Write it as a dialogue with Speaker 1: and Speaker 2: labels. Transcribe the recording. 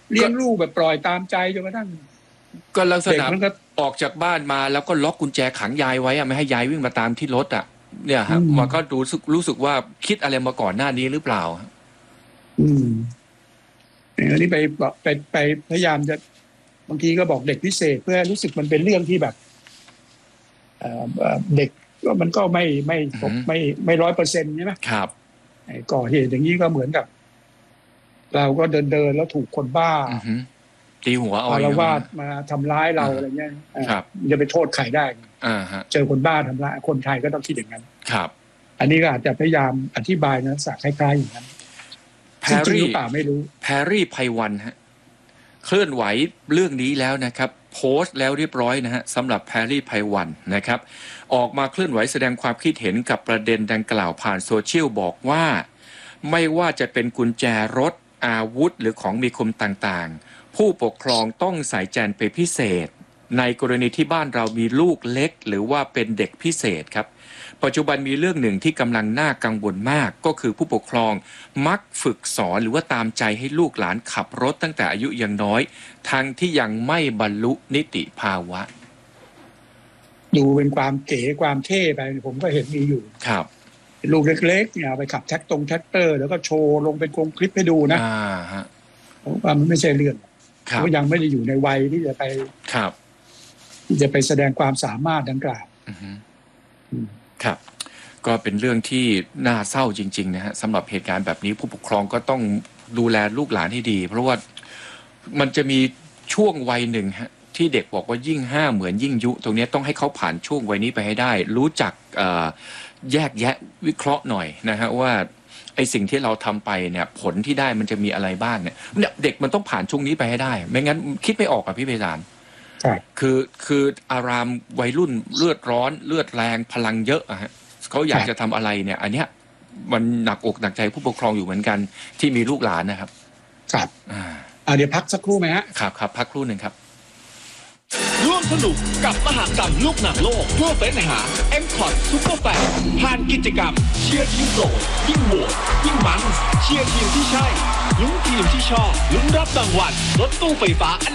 Speaker 1: เลี้ยงลูกแบบปล่อยตามใจจนกระทั่ง
Speaker 2: ก็ลักษณะ
Speaker 1: มันก็
Speaker 2: ออกจากบ้านมาแล้วก็ล็อกกุญแจขังยายไว้อะไม่ให้ยายวิ่งมาตามที่รถอ่ะเนี่ยฮะมันก็รู้สึกว่าคิดอะไรมาก่อนหน้านี้หรือเปล่า
Speaker 1: อันนี้ไปพยายามจะบางทีก็บอกเด็กพิเศษเพื่อรู้สึกมันเป็นเรื่องที่แบบเด็กก็มันก็ไม่100%ใช่ไหม
Speaker 2: ครับ
Speaker 1: ก่อเหตุอย่างนี้ก็เหมือนกับ เราก็เดินแล้วถูกคนบ้า
Speaker 2: ตีหัวเอา
Speaker 1: อาละวาดมาทำร้ายเราอะไรเงี้ยจะไปโทษใครได้เจอคนบ้าทำร้ายคนไทยก็ต้องคิดอย่างนั้น
Speaker 2: ครับ
Speaker 1: อันนี้ก็อาจจะพยายามอธิบายนะสักคล้ายๆอย่างนั้นจริงหรือเปล่าไม่รู้
Speaker 2: แพรรี่ไพวันฮะเคลื่อนไหวเรื่องนี้แล้วนะครับโพสต์แล้วเรียบร้อยนะฮะสำหรับแพรรี่ไพวันนะครับออกมาเคลื่อนไหวแสดงความคิดเห็นกับประเด็นดังกล่าวผ่านโซเชียลบอกว่าไม่ว่าจะเป็นกุญแจรถอาวุธหรือของมีคมต่างๆผู้ปกครองต้องใส่แจนเป็นพิเศษในกรณีที่บ้านเรามีลูกเล็กหรือว่าเป็นเด็กพิเศษครับปัจจุบันมีเรื่องหนึ่งที่กำลังน่ากังวลมากก็คือผู้ปกครองมักฝึกสอนหรือว่าตามใจให้ลูกหลานขับรถตั้งแต่อายุยังน้อยทั้งที่ยังไม่บรรลุนิติภาวะ
Speaker 1: ดูเป็นความเก๋ความเท่ไปผมก็เห็นมีอยู่
Speaker 2: ครับ
Speaker 1: ลูกเล็กๆเนี่ยไปขับแท็กเตอร์แล้วก็โชว์ลงเป็นคลิปให้ดูนะผมว่ามันไม่ใช่เรื่องเขายังไม่ได้อยู่ในวัยที่จะไปแสดงความสามารถดังกล่าว
Speaker 2: ครับก็เป็นเรื่องที่น่าเศร้าจริงๆนะฮะสำหรับเหตุการณ์แบบนี้ผู้ปกครองก็ต้องดูแลลูกหลานให้ดีเพราะว่ามันจะมีช่วงวัยหนึ่งฮะที่เด็กบอกว่ายิ่งห้ามเหมือนยิ่งยุตรงนี้ต้องให้เขาผ่านช่วงวัยนี้ไปให้ได้รู้จักแยกแยะวิเคราะห์หน่อยนะฮะว่าไอสิ่งที่เราทำไปเนี่ยผลที่ได้มันจะมีอะไรบ้างเนี่ยเด็กมันต้องผ่านช่วงนี้ไปให้ได้ไม่งั้นคิดไม่ออกอ่ะพี่ไพศาลคืออารามวัยรุ่นเลือดร้อนเลือดแรงพลังเยอะอะฮะเขาอยากจะทำอะไรเนี่ยอันเนี้ยมันหนักอกหนักใจผู้ปกครองอยู่เหมือนกันที่มีลูกหลานนะครับ
Speaker 1: ครับเดี๋ยวพักสักครู่ไหมฮะ
Speaker 2: ครับพักครู่หนึ่งครับ
Speaker 3: ร่วมสนุกกับมหกรรมลูกหนังโลกเพื่อเฟ้นหา M-Cot Super Fan ผ่านกิจกรรมเชียร์ทีมโปรดยิ่งโหวตยิ่งมันเชียร์ทีมที่ใช่ลุ้นทีมที่ชอบลุ้นรับรางวัลรถตู้ไฟฟ้า